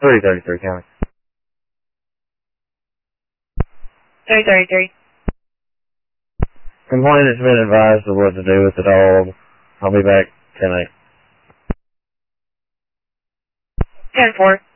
333 county. 333. Complainant's been advised of what to do with the dog. I'll be back 10-8. 10-4.